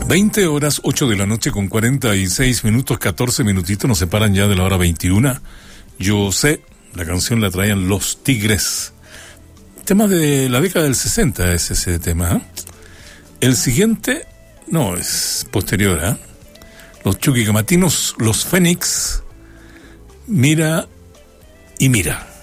20 horas, 8 de la noche con 46 minutos, 14 minutitos, nos separan ya de la hora 21. Yo sé, la canción la traían Los Tigres. Tema de la década del 60 es ese tema, ¿eh? El siguiente, no, es posterior, ¿eh? Los Chuquicamatinos, Los Fénix, Mira y Mira.